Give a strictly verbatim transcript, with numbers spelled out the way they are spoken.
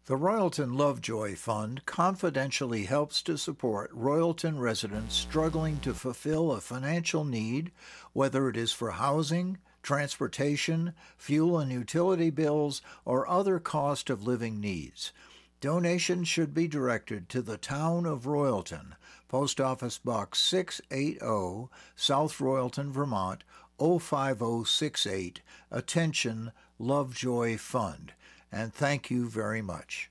The Royalton Lovejoy Fund confidentially helps to support Royalton residents struggling to fulfill a financial need, whether it is for housing, transportation, fuel and utility bills, or other cost of living needs. Donations should be directed to the Town of Royalton, Post Office Box six eighty, South Royalton, Vermont, oh five oh six eight. Attention, Lovejoy Fund. And thank you very much.